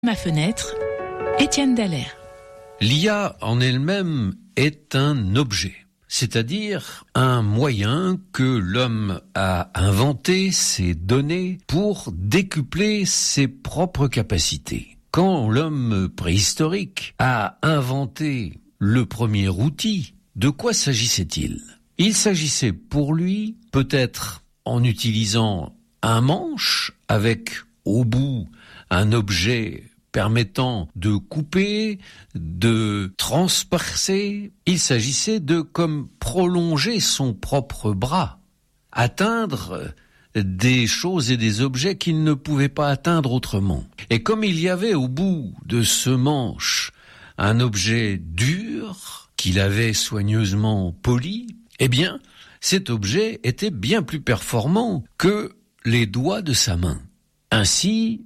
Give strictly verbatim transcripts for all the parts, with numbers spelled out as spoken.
Ma fenêtre, Étienne Dallaire. L'I A en elle-même est un objet, c'est-à-dire un moyen que l'homme a inventé, s'est donné pour décupler ses propres capacités. Quand l'homme préhistorique a inventé le premier outil, de quoi s'agissait-il ? Il s'agissait pour lui, peut-être en utilisant un manche avec au bout un objet permettant de couper, de transpercer. Il s'agissait de comme prolonger son propre bras, atteindre des choses et des objets qu'il ne pouvait pas atteindre autrement. Et comme il y avait au bout de ce manche un objet dur qu'il avait soigneusement poli, eh bien, cet objet était bien plus performant que les doigts de sa main. Ainsi,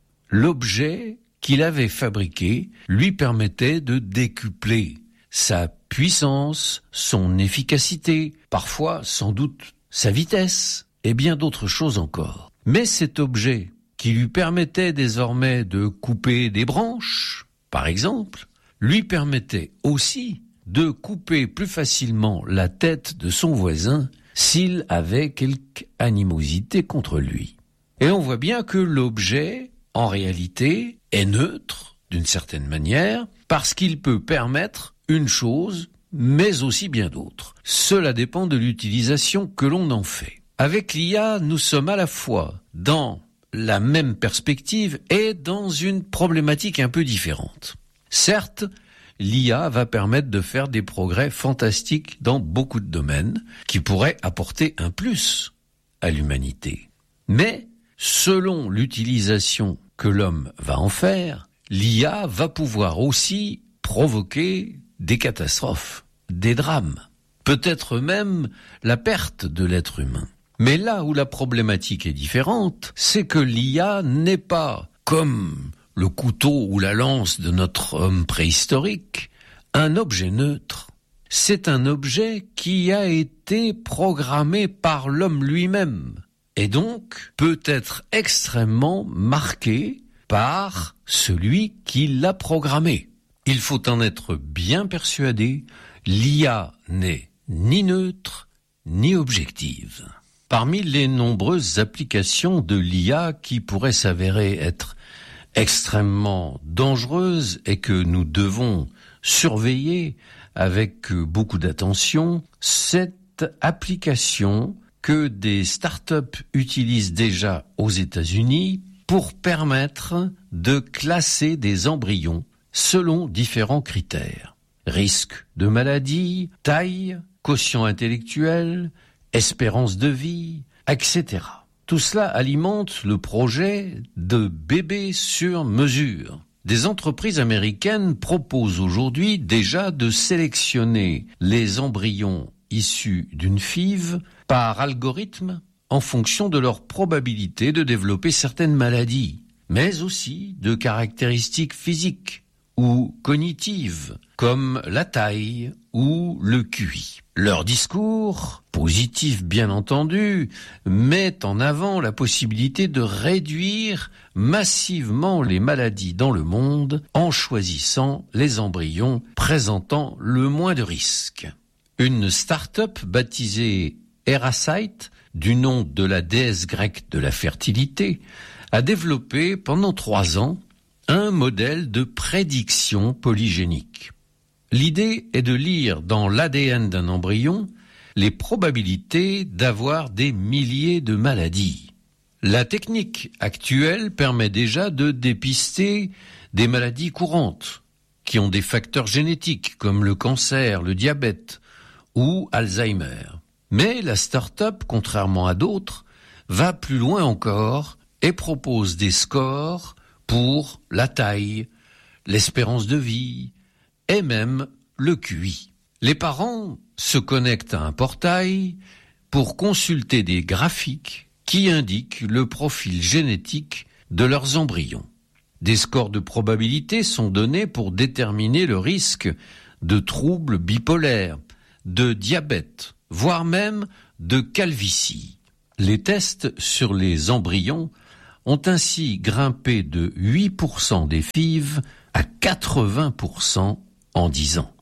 l'objet qu'il avait fabriqué lui permettait de décupler sa puissance, son efficacité, parfois sans doute sa vitesse et bien d'autres choses encore. Mais cet objet qui lui permettait désormais de couper des branches, par exemple, lui permettait aussi de couper plus facilement la tête de son voisin s'il avait quelque animosité contre lui. Et on voit bien que l'objet, en réalité, est neutre, d'une certaine manière, parce qu'il peut permettre une chose, mais aussi bien d'autres. Cela dépend de l'utilisation que l'on en fait. Avec l'I A, nous sommes à la fois dans la même perspective et dans une problématique un peu différente. Certes, l'I A va permettre de faire des progrès fantastiques dans beaucoup de domaines qui pourraient apporter un plus à l'humanité. Mais, selon l'utilisation que l'homme va en faire, l'I A va pouvoir aussi provoquer des catastrophes, des drames, peut-être même la perte de l'être humain. Mais là où la problématique est différente, c'est que l'I A n'est pas, comme le couteau ou la lance de notre homme préhistorique, un objet neutre. C'est un objet qui a été programmé par l'homme lui-même, et donc peut être extrêmement marqué par celui qui l'a programmé. Il faut en être bien persuadé, l'I A n'est ni neutre, ni objective. Parmi les nombreuses applications de l'I A qui pourraient s'avérer être extrêmement dangereuses et que nous devons surveiller avec beaucoup d'attention, cette application que des startups utilisent déjà aux États-Unis pour permettre de classer des embryons selon différents critères. Risque de maladie, taille, quotient intellectuel, espérance de vie, et cetera. Tout cela alimente le projet de bébés sur mesure. Des entreprises américaines proposent aujourd'hui déjà de sélectionner les embryons issus d'une F I V par algorithme en fonction de leur probabilité de développer certaines maladies, mais aussi de caractéristiques physiques ou cognitives, comme la taille ou le Q I. Leur discours, positif bien entendu, met en avant la possibilité de réduire massivement les maladies dans le monde en choisissant les embryons présentant le moins de risques. Une start-up baptisée Erasite, du nom de la déesse grecque de la fertilité, a développé pendant trois ans un modèle de prédiction polygénique. L'idée est de lire dans l'A D N d'un embryon les probabilités d'avoir des milliers de maladies. La technique actuelle permet déjà de dépister des maladies courantes qui ont des facteurs génétiques comme le cancer, le diabète ou Alzheimer. Mais la start-up, contrairement à d'autres, va plus loin encore et propose des scores pour la taille, l'espérance de vie et même le Q I. Les parents se connectent à un portail pour consulter des graphiques qui indiquent le profil génétique de leurs embryons. Des scores de probabilité sont donnés pour déterminer le risque de troubles bipolaires, de diabète, voire même de calvitie. Les tests sur les embryons ont ainsi grimpé de huit pour cent des F I V à quatre-vingts pour cent en dix ans.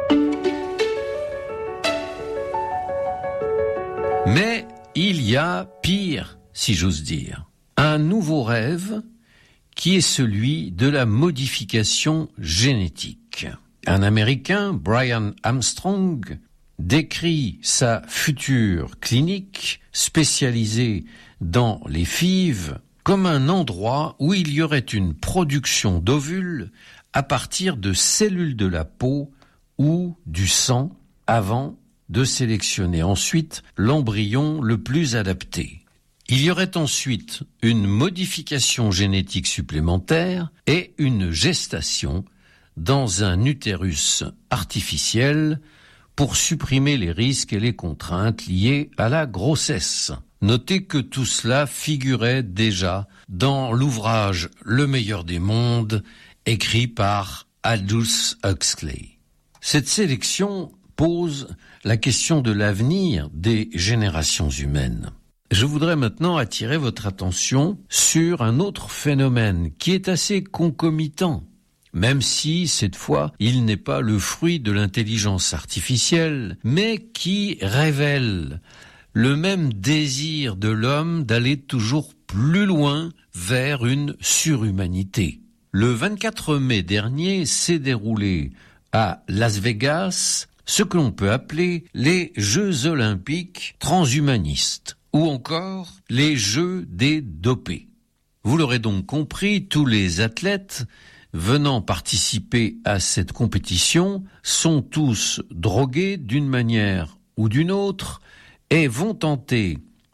Mais il y a pire, si j'ose dire. Un nouveau rêve qui est celui de la modification génétique. Un Américain, Brian Armstrong, décrit sa future clinique spécialisée dans les F I V comme un endroit où il y aurait une production d'ovules à partir de cellules de la peau ou du sang avant de sélectionner ensuite l'embryon le plus adapté. Il y aurait ensuite une modification génétique supplémentaire et une gestation dans un utérus artificiel pour supprimer les risques et les contraintes liées à la grossesse. Notez que tout cela figurait déjà dans l'ouvrage Le meilleur des mondes, écrit par Aldous Huxley. Cette sélection pose la question de l'avenir des générations humaines. Je voudrais maintenant attirer votre attention sur un autre phénomène qui est assez concomitant, même si, cette fois, il n'est pas le fruit de l'intelligence artificielle, mais qui révèle le même désir de l'homme d'aller toujours plus loin vers une surhumanité. Le vingt-quatre mai dernier s'est déroulé à Las Vegas ce que l'on peut appeler les Jeux olympiques transhumanistes, ou encore les Jeux des dopés. Vous l'aurez donc compris, tous les athlètes venant participer à cette compétition sont tous drogués d'une manière ou d'une autre et vont tenter,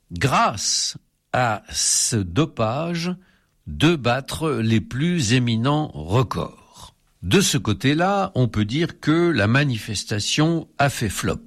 grâce à ce dopage, de battre les plus éminents records. De ce côté-là, on peut dire que la manifestation a fait flop,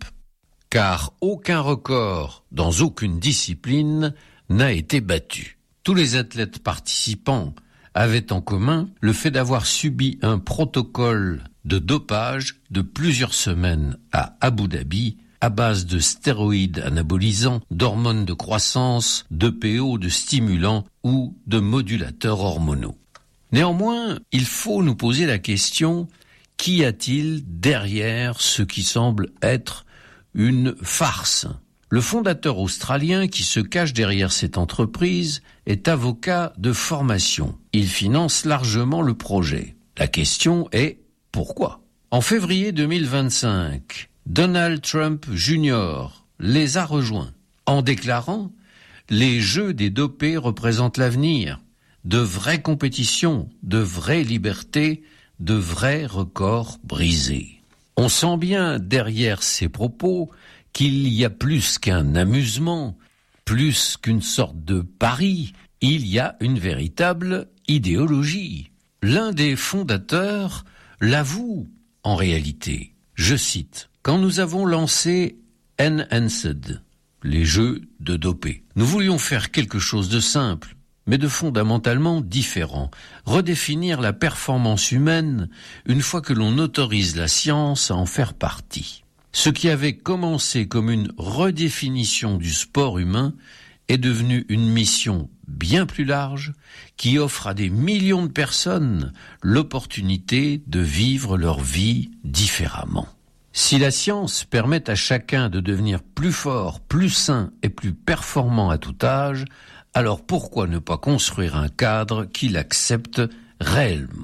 car aucun record dans aucune discipline n'a été battu. Tous les athlètes participants avaient en commun le fait d'avoir subi un protocole de dopage de plusieurs semaines à Abu Dhabi à base de stéroïdes anabolisants, d'hormones de croissance, d'E P O, de stimulants ou de modulateurs hormonaux. Néanmoins, il faut nous poser la question, qu'y a-t-il derrière ce qui semble être une farce ? Le fondateur australien qui se cache derrière cette entreprise est avocat de formation. Il finance largement le projet. La question est pourquoi ? En février deux mille vingt-cinq, Donald Trump junior les a rejoints en déclarant « Les Jeux des dopés représentent l'avenir, de vraies compétitions, de vraies libertés, de vrais records brisés ». On sent bien derrière ces propos qu'il y a plus qu'un amusement, plus qu'une sorte de pari, il y a une véritable idéologie. L'un des fondateurs l'avoue en réalité. Je cite, « Quand nous avons lancé Enhanced, les jeux de dopés, nous voulions faire quelque chose de simple, mais de fondamentalement différent, redéfinir la performance humaine une fois que l'on autorise la science à en faire partie. Ce qui avait commencé comme une redéfinition du sport humain est devenu une mission bien plus large qui offre à des millions de personnes l'opportunité de vivre leur vie différemment. Si la science permet à chacun de devenir plus fort, plus sain et plus performant à tout âge, alors pourquoi ne pas construire un cadre qui l'accepte réellement ?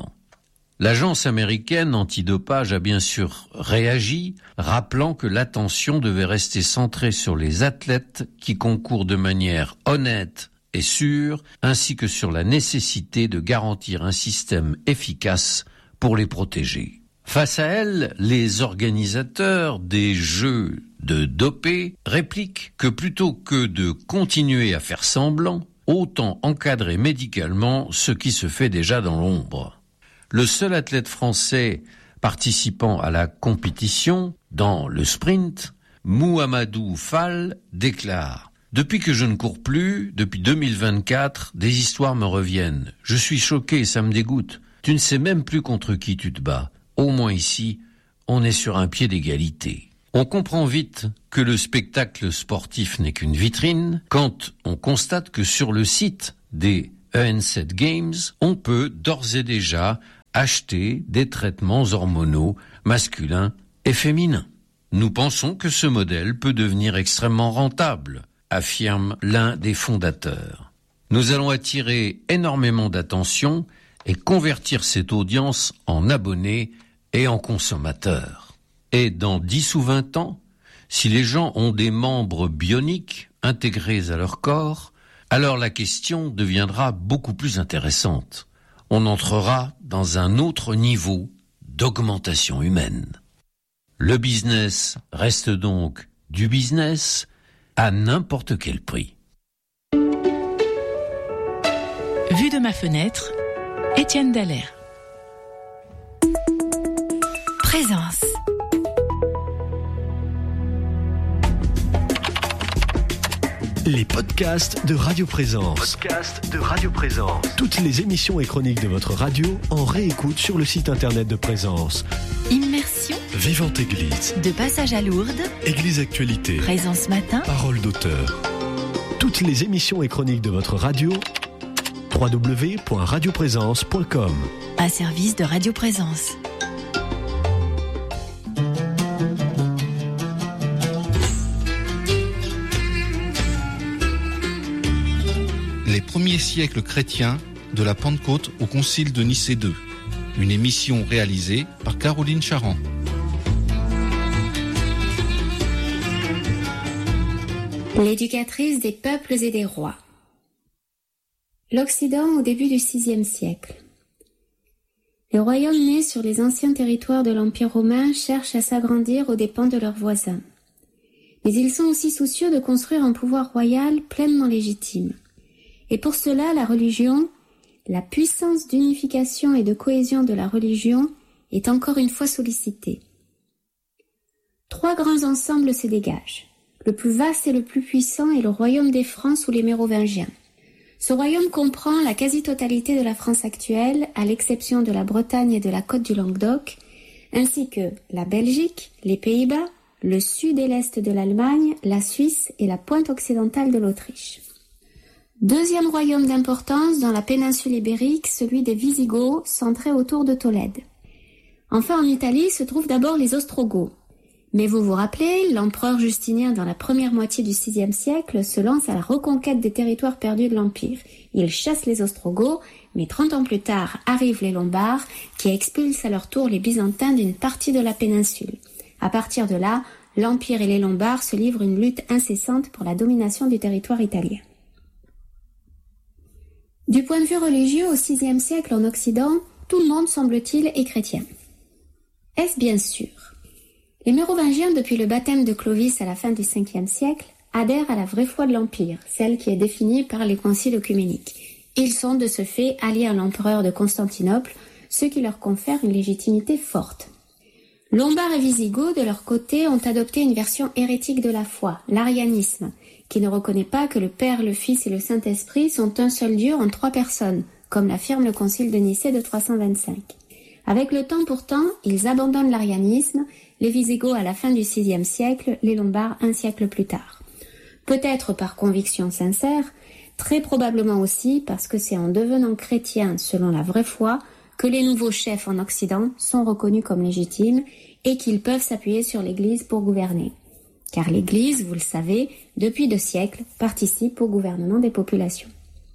L'agence américaine antidopage a bien sûr réagi, rappelant que l'attention devait rester centrée sur les athlètes qui concourent de manière honnête et sûre, ainsi que sur la nécessité de garantir un système efficace pour les protéger. Face à elle, les organisateurs des Jeux de dopés répliquent que plutôt que de continuer à faire semblant, autant encadrer médicalement ce qui se fait déjà dans l'ombre. Le seul athlète français participant à la compétition, dans le sprint, Mouhamadou Fall, déclare « Depuis que je ne cours plus, depuis deux mille vingt-quatre, des histoires me reviennent. Je suis choqué, ça me dégoûte. Tu ne sais même plus contre qui tu te bats. Au moins ici, on est sur un pied d'égalité. » On comprend vite que le spectacle sportif n'est qu'une vitrine quand on constate que sur le site des E N sept Games, on peut d'ores et déjà acheter des traitements hormonaux masculins et féminins. Nous pensons que ce modèle peut devenir extrêmement rentable, affirme l'un des fondateurs. Nous allons attirer énormément d'attention et convertir cette audience en abonnés et en consommateurs. Et dans dix ou vingt ans, si les gens ont des membres bioniques intégrés à leur corps, alors la question deviendra beaucoup plus intéressante. On entrera dans un autre niveau d'augmentation humaine. Le business reste donc du business à n'importe quel prix. Vue de ma fenêtre, Étienne Dallaire. Présence. Les podcasts de Radio Présence. Podcast de Radio Présence. Toutes les émissions et chroniques de votre radio en réécoute sur le site internet de Présence. Immersion. Vivante Église. De passage à Lourdes. Église Actualité. Présence matin. Parole d'auteur. Toutes les émissions et chroniques de votre radio. w w w point radio présence point com. Un service de Radio Présence. Les premiers siècles chrétiens de la Pentecôte au Concile de Nicée deux. Une émission réalisée par Caroline Charrand. L'éducatrice des peuples et des rois. L'Occident au début du sixième siècle. Les royaumes nés sur les anciens territoires de l'Empire romain cherchent à s'agrandir aux dépens de leurs voisins. Mais ils sont aussi soucieux de construire un pouvoir royal pleinement légitime. Et pour cela, la religion, la puissance d'unification et de cohésion de la religion est encore une fois sollicitée. Trois grands ensembles se dégagent. Le plus vaste et le plus puissant est le royaume des Francs sous les Mérovingiens. Ce royaume comprend la quasi-totalité de la France actuelle, à l'exception de la Bretagne et de la côte du Languedoc, ainsi que la Belgique, les Pays-Bas, le sud et l'est de l'Allemagne, la Suisse et la pointe occidentale de l'Autriche. Deuxième royaume d'importance dans la péninsule ibérique, celui des Wisigoths, centré autour de Tolède. Enfin, en Italie se trouvent d'abord les Ostrogoths. Mais vous vous rappelez, l'empereur Justinien, dans la première moitié du sixième siècle, se lance à la reconquête des territoires perdus de l'Empire. Il chasse les Ostrogoths, mais trente ans plus tard arrivent les Lombards, qui expulsent à leur tour les Byzantins d'une partie de la péninsule. À partir de là, l'Empire et les Lombards se livrent une lutte incessante pour la domination du territoire italien. Du point de vue religieux, au sixième siècle en Occident, tout le monde, semble-t-il, est chrétien. Est-ce bien sûr? Les Mérovingiens, depuis le baptême de Clovis à la fin du cinquième siècle, adhèrent à la vraie foi de l'Empire, celle qui est définie par les conciles œcuméniques. Ils sont de ce fait alliés à l'empereur de Constantinople, ce qui leur confère une légitimité forte. Lombards et Wisigoths, de leur côté, ont adopté une version hérétique de la foi, l'arianisme, qui ne reconnaît pas que le Père, le Fils et le Saint-Esprit sont un seul Dieu en trois personnes, comme l'affirme le Concile de Nicée de trois cent vingt-cinq. Avec le temps pourtant, ils abandonnent l'arianisme, les Wisigoths à la fin du sixième siècle, les Lombards un siècle plus tard. Peut-être par conviction sincère, très probablement aussi parce que c'est en devenant chrétiens selon la vraie foi que les nouveaux chefs en Occident sont reconnus comme légitimes et qu'ils peuvent s'appuyer sur l'Église pour gouverner. Car l'Église, vous le savez, depuis deux siècles, participe au gouvernement des populations.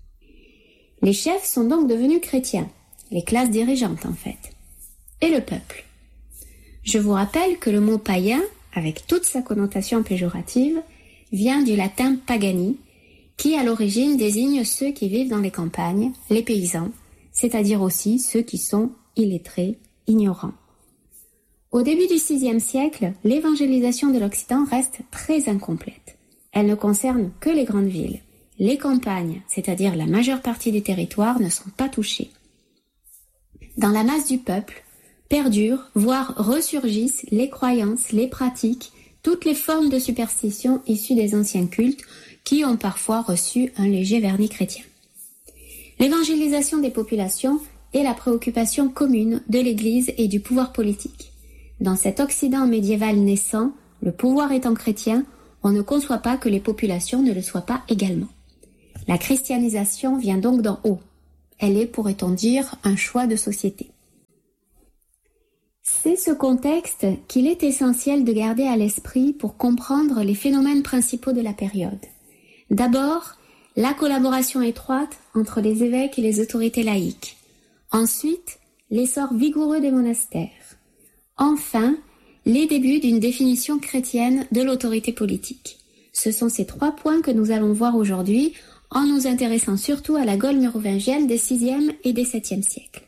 Les chefs sont donc devenus chrétiens, les classes dirigeantes en fait. Et le peuple. Je vous rappelle que le mot païen, avec toute sa connotation péjorative, vient du latin pagani, qui à l'origine désigne ceux qui vivent dans les campagnes, les paysans, c'est-à-dire aussi ceux qui sont illettrés, ignorants. Au début du sixième siècle, l'évangélisation de l'Occident reste très incomplète. Elle ne concerne que les grandes villes. Les campagnes, c'est-à-dire la majeure partie du territoire, ne sont pas touchées. Dans la masse du peuple, perdurent, voire ressurgissent les croyances, les pratiques, toutes les formes de superstition issues des anciens cultes qui ont parfois reçu un léger vernis chrétien. L'évangélisation des populations est la préoccupation commune de l'Église et du pouvoir politique. Dans cet Occident médiéval naissant, le pouvoir étant chrétien, on ne conçoit pas que les populations ne le soient pas également. La christianisation vient donc d'en haut, elle est, pourrait-on dire, un choix de société. C'est ce contexte qu'il est essentiel de garder à l'esprit pour comprendre les phénomènes principaux de la période. D'abord, la collaboration étroite entre les évêques et les autorités laïques. Ensuite, l'essor vigoureux des monastères. Enfin, les débuts d'une définition chrétienne de l'autorité politique. Ce sont ces trois points que nous allons voir aujourd'hui en nous intéressant surtout à la Gaule mérovingienne des sixième et des septième siècles.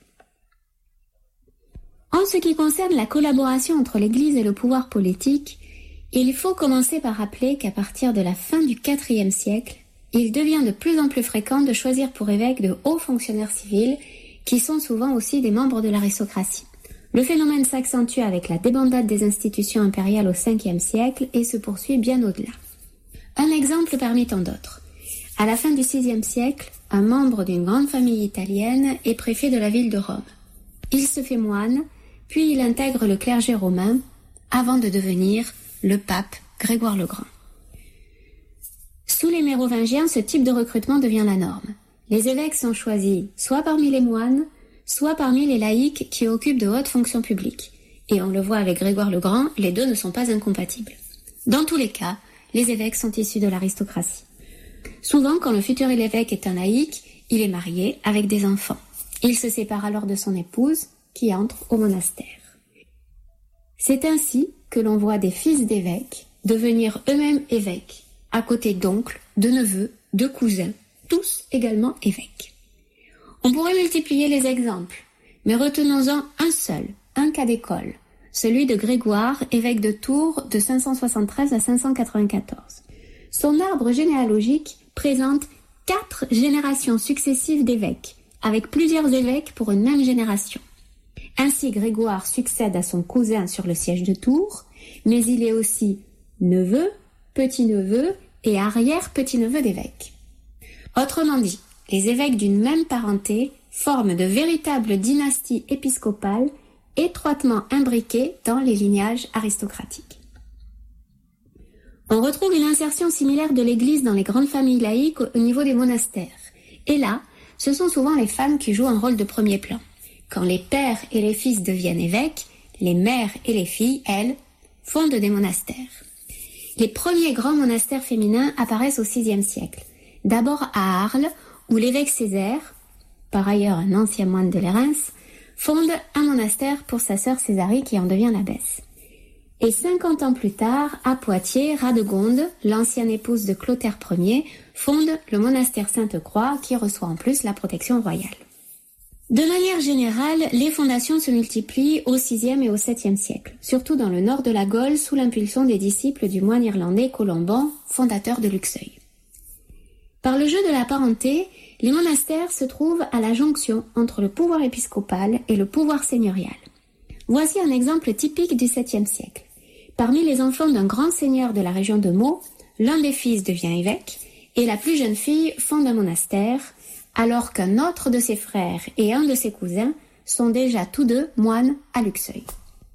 En ce qui concerne la collaboration entre l'Église et le pouvoir politique, il faut commencer par rappeler qu'à partir de la fin du quatrième siècle, il devient de plus en plus fréquent de choisir pour évêques de hauts fonctionnaires civils qui sont souvent aussi des membres de l'aristocratie. Le phénomène s'accentue avec la débandade des institutions impériales au cinquième siècle et se poursuit bien au-delà. Un exemple parmi tant d'autres. À la fin du sixième siècle, un membre d'une grande famille italienne est préfet de la ville de Rome. Il se fait moine, puis il intègre le clergé romain avant de devenir le pape Grégoire le Grand. Sous les mérovingiens, ce type de recrutement devient la norme. Les évêques sont choisis soit parmi les moines, soit parmi les laïcs qui occupent de hautes fonctions publiques. Et on le voit avec Grégoire le Grand, les deux ne sont pas incompatibles. Dans tous les cas, les évêques sont issus de l'aristocratie. Souvent, quand le futur évêque est un laïc, il est marié avec des enfants. Il se sépare alors de son épouse, qui entre au monastère. C'est ainsi que l'on voit des fils d'évêques devenir eux-mêmes évêques, à côté d'oncles, de neveux, de cousins, tous également évêques. On pourrait multiplier les exemples, mais retenons-en un seul, un cas d'école, celui de Grégoire, évêque de Tours de cinq cent soixante-treize à cinq cent quatre-vingt-quatorze. Son arbre généalogique présente quatre générations successives d'évêques, avec plusieurs évêques pour une même génération. Ainsi, Grégoire succède à son cousin sur le siège de Tours, mais il est aussi neveu, petit-neveu et arrière-petit-neveu d'évêque. Autrement dit, les évêques d'une même parenté forment de véritables dynasties épiscopales étroitement imbriquées dans les lignages aristocratiques. On retrouve une insertion similaire de l'Église dans les grandes familles laïques au niveau des monastères. Et là, ce sont souvent les femmes qui jouent un rôle de premier plan. Quand les pères et les fils deviennent évêques, les mères et les filles, elles, fondent des monastères. Les premiers grands monastères féminins apparaissent au sixième siècle. D'abord à Arles, où l'évêque Césaire, par ailleurs un ancien moine de Lérins, fonde un monastère pour sa sœur Césarie qui en devient l'abbesse. Et cinquante ans plus tard, à Poitiers, Radegonde, l'ancienne épouse de Clotaire Ier, fonde le monastère Sainte-Croix qui reçoit en plus la protection royale. De manière générale, les fondations se multiplient au sixième et au septième siècle, surtout dans le nord de la Gaule sous l'impulsion des disciples du moine irlandais Colomban, fondateur de Luxeuil. Par le jeu de la parenté, les monastères se trouvent à la jonction entre le pouvoir épiscopal et le pouvoir seigneurial. Voici un exemple typique du septième siècle. Parmi les enfants d'un grand seigneur de la région de Meaux, l'un des fils devient évêque et la plus jeune fille fonde un monastère, alors qu'un autre de ses frères et un de ses cousins sont déjà tous deux moines à Luxeuil.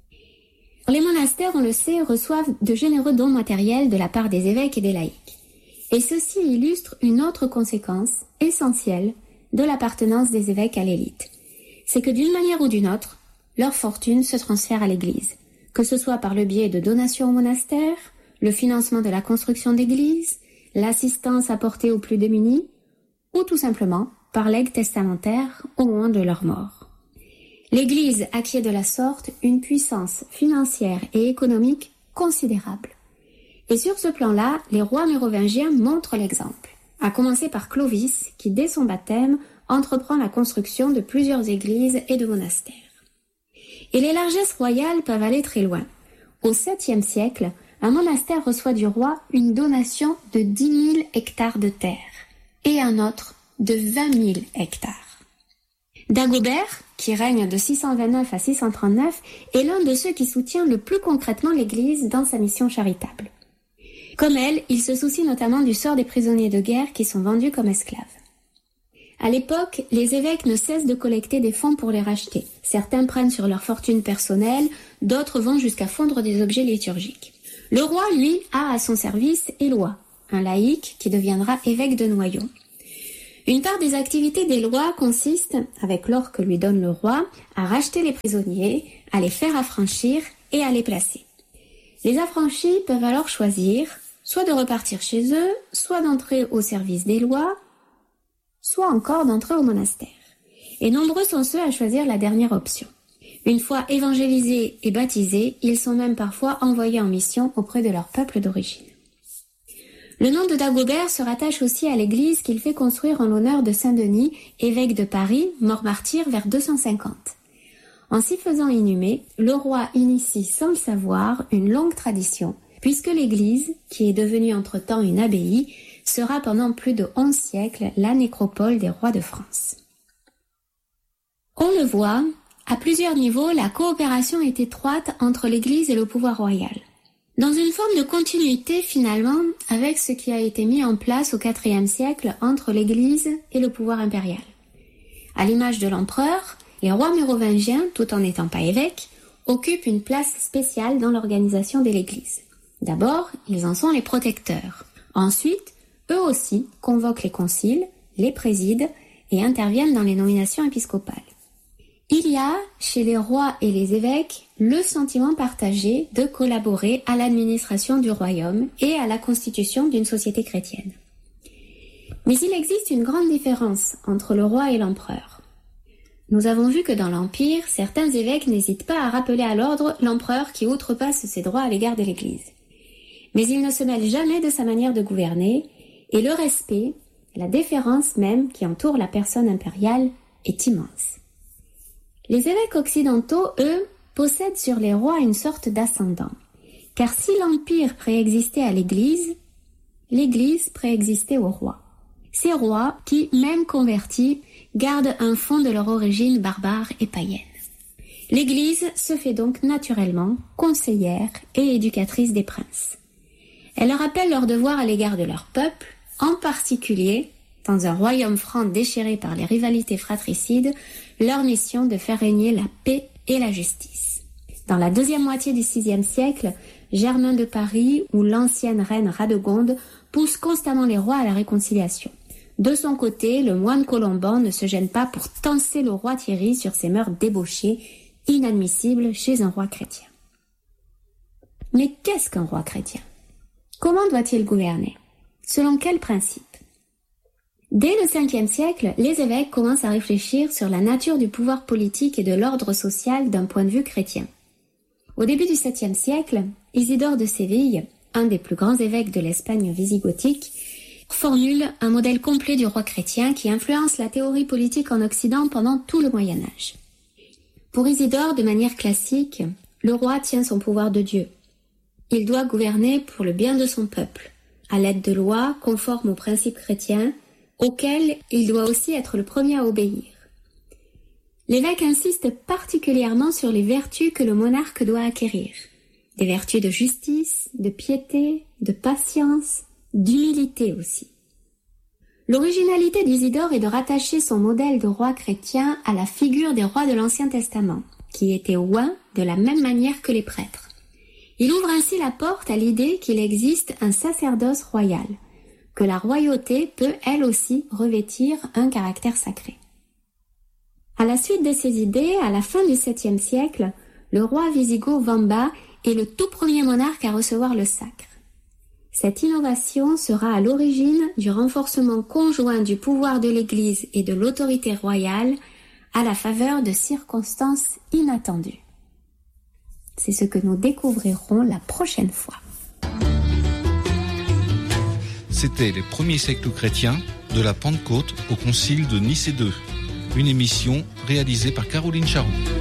Les monastères, on le sait, reçoivent de généreux dons matériels de la part des évêques et des laïcs. Et ceci illustre une autre conséquence essentielle de l'appartenance des évêques à l'élite. C'est que d'une manière ou d'une autre, leur fortune se transfère à l'Église, que ce soit par le biais de donations au monastère, le financement de la construction d'églises, l'assistance apportée aux plus démunis, ou tout simplement par legs testamentaire au moment de leur mort. L'Église acquiert de la sorte une puissance financière et économique considérable. Et sur ce plan-là, les rois mérovingiens montrent l'exemple, à commencer par Clovis, qui dès son baptême entreprend la construction de plusieurs églises et de monastères. Et les largesses royales peuvent aller très loin. Au septième siècle, un monastère reçoit du roi une donation de dix mille hectares de terre et un autre de vingt mille hectares. Dagobert, qui règne de six cent vingt-neuf à six cent trente-neuf, est l'un de ceux qui soutient le plus concrètement l'Église dans sa mission charitable. Comme elle, il se soucie notamment du sort des prisonniers de guerre qui sont vendus comme esclaves. À l'époque, les évêques ne cessent de collecter des fonds pour les racheter. Certains prennent sur leur fortune personnelle, d'autres vont jusqu'à fondre des objets liturgiques. Le roi, lui, a à son service Éloi, un laïc qui deviendra évêque de Noyon. Une part des activités des lois consiste, avec l'or que lui donne le roi, à racheter les prisonniers, à les faire affranchir et à les placer. Les affranchis peuvent alors choisir soit de repartir chez eux, soit d'entrer au service des lois, soit encore d'entrer au monastère. Et nombreux sont ceux à choisir la dernière option. Une fois évangélisés et baptisés, ils sont même parfois envoyés en mission auprès de leur peuple d'origine. Le nom de Dagobert se rattache aussi à l'église qu'il fait construire en l'honneur de Saint-Denis, évêque de Paris, mort martyr vers deux cent cinquante. En s'y faisant inhumer, le roi initie sans le savoir une longue tradition, puisque l'église, qui est devenue entre-temps une abbaye, sera pendant plus de onze siècles la nécropole des rois de France. On le voit, à plusieurs niveaux, la coopération est étroite entre l'église et le pouvoir royal. Dans une forme de continuité finalement avec ce qui a été mis en place au quatrième siècle entre l'Église et le pouvoir impérial. À l'image de l'empereur, les rois mérovingiens, tout en n'étant pas évêques, occupent une place spéciale dans l'organisation de l'Église. D'abord, ils en sont les protecteurs. Ensuite, eux aussi convoquent les conciles, les président et interviennent dans les nominations épiscopales. Il y a, chez les rois et les évêques, le sentiment partagé de collaborer à l'administration du royaume et à la constitution d'une société chrétienne. Mais il existe une grande différence entre le roi et l'empereur. Nous avons vu que dans l'Empire, certains évêques n'hésitent pas à rappeler à l'ordre l'empereur qui outrepasse ses droits à l'égard de l'Église. Mais ils ne se mêlent jamais de sa manière de gouverner, et le respect, la déférence même qui entoure la personne impériale est immense. Les évêques occidentaux, eux, possèdent sur les rois une sorte d'ascendant. Car si l'Empire préexistait à l'Église, l'Église préexistait aux rois. Ces rois qui, même convertis, gardent un fond de leur origine barbare et païenne. L'Église se fait donc naturellement conseillère et éducatrice des princes. Elle leur rappelle leur devoir à l'égard de leur peuple, en particulier, dans un royaume franc déchiré par les rivalités fratricides, leur mission de faire régner la paix et la justice. Dans la deuxième moitié du sixième siècle, Germain de Paris ou l'ancienne reine Radegonde poussent constamment les rois à la réconciliation. De son côté, le moine Colomban ne se gêne pas pour tancer le roi Thierry sur ses mœurs débauchées, inadmissibles chez un roi chrétien. Mais qu'est-ce qu'un roi chrétien? Comment doit-il gouverner? Selon quels principes? Dès le cinquième siècle, les évêques commencent à réfléchir sur la nature du pouvoir politique et de l'ordre social d'un point de vue chrétien. Au début du septième siècle, Isidore de Séville, un des plus grands évêques de l'Espagne visigothique, formule un modèle complet du roi chrétien qui influence la théorie politique en Occident pendant tout le Moyen Âge. Pour Isidore, de manière classique, le roi tient son pouvoir de Dieu. Il doit gouverner pour le bien de son peuple, à l'aide de lois conformes aux principes chrétiens, auquel il doit aussi être le premier à obéir. L'évêque insiste particulièrement sur les vertus que le monarque doit acquérir, des vertus de justice, de piété, de patience, d'humilité aussi. L'originalité d'Isidore est de rattacher son modèle de roi chrétien à la figure des rois de l'Ancien Testament, qui étaient oints de la même manière que les prêtres. Il ouvre ainsi la porte à l'idée qu'il existe un sacerdoce royal, que la royauté peut elle aussi revêtir un caractère sacré. À la suite de ces idées, à la fin du septième siècle, le roi wisigoth Wamba est le tout premier monarque à recevoir le sacre. Cette innovation sera à l'origine du renforcement conjoint du pouvoir de l'Église et de l'autorité royale à la faveur de circonstances inattendues. C'est ce que nous découvrirons la prochaine fois. C'était les premiers siècles chrétiens, de la Pentecôte au concile de Nicée deux, une émission réalisée par Caroline Charroux.